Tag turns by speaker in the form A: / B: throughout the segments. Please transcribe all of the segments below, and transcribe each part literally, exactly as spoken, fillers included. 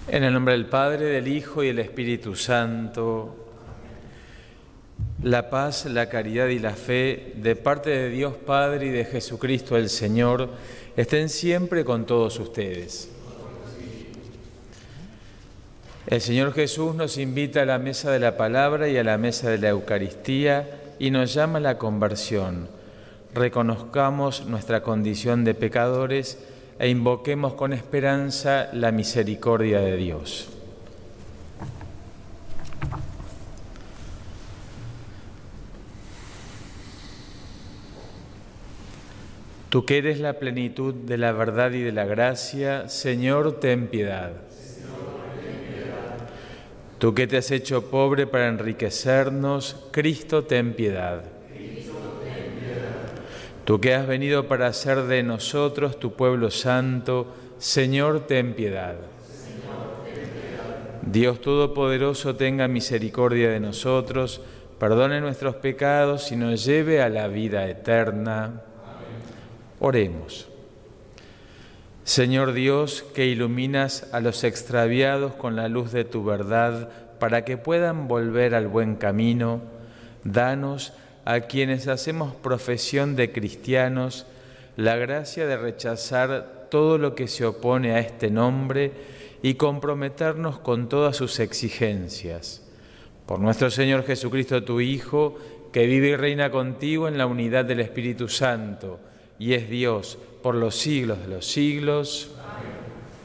A: En el nombre del Padre, del Hijo y del Espíritu Santo, la paz, la caridad y la fe de parte de Dios Padre y de Jesucristo el Señor estén siempre con todos ustedes. El Señor Jesús nos invita a la mesa de la palabra y a la mesa de la Eucaristía y nos llama a la conversión. Reconozcamos nuestra condición de pecadores e invoquemos con esperanza la misericordia de Dios. Tú que eres la plenitud de la verdad y de la gracia, Señor, ten piedad. Tú que te has hecho pobre para enriquecernos, Cristo, ten piedad. Tú que has venido para hacer de nosotros tu pueblo santo, Señor, ten piedad. Dios Todopoderoso, tenga misericordia de nosotros, perdone nuestros pecados y nos lleve a la vida eterna. Amén. Oremos. Señor Dios, que iluminas a los extraviados con la luz de tu verdad para que puedan volver al buen camino, danos a quienes hacemos profesión de cristianos la gracia de rechazar todo lo que se opone a este nombre y comprometernos con todas sus exigencias. Por nuestro Señor Jesucristo, tu Hijo, que vive y reina contigo en la unidad del Espíritu Santo y es Dios por los siglos de los siglos. Amén.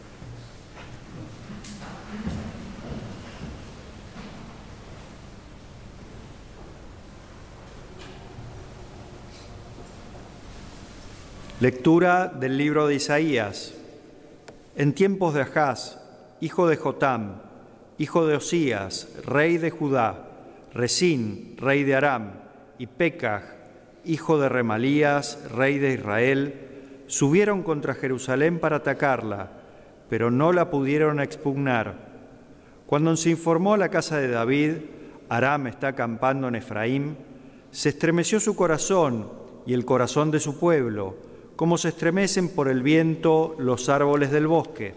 B: Lectura del libro de Isaías. En tiempos de Ahaz, hijo de Jotam, hijo de Osías, rey de Judá, Resín, rey de Aram, y Pekah, hijo de Remalías, rey de Israel, subieron contra Jerusalén para atacarla, pero no la pudieron expugnar. Cuando se informó a la casa de David, Aram está acampando en Efraín, se estremeció su corazón y el corazón de su pueblo, como se estremecen por el viento los árboles del bosque.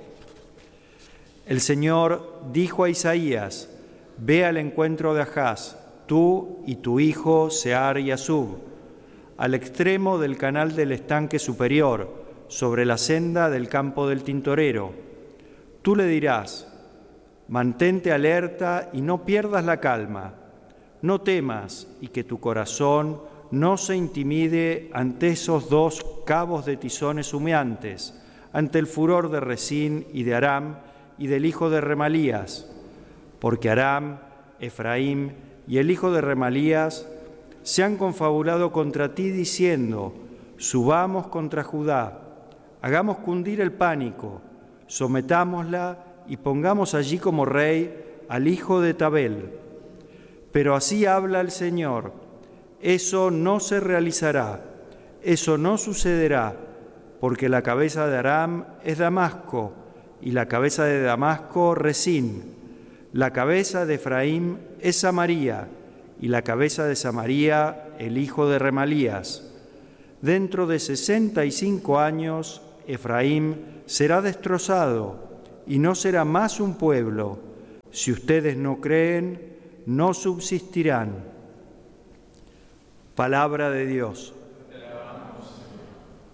B: El Señor dijo a Isaías: ve al encuentro de Ahaz, tú y tu hijo Sear y Asub, al extremo del canal del estanque superior, sobre la senda del campo del tintorero. Tú le dirás: mantente alerta y no pierdas la calma, no temas y que tu corazón no se intimide ante esos dos cabos de tizones humeantes, ante el furor de Resín y de Aram y del hijo de Remalías, porque Aram, Efraín y el hijo de Remalías se han confabulado contra ti diciendo: subamos contra Judá, hagamos cundir el pánico, sometámosla y pongamos allí como rey al hijo de Tabel. Pero así habla el Señor: eso no se realizará, eso no sucederá, porque la cabeza de Aram es Damasco, y la cabeza de Damasco Resín, la cabeza de Efraín es Samaria, y la cabeza de Samaria el hijo de Remalías. Dentro de sesenta y cinco años, Efraín será destrozado, y no será más un pueblo. Si ustedes no creen, no subsistirán. Palabra de Dios.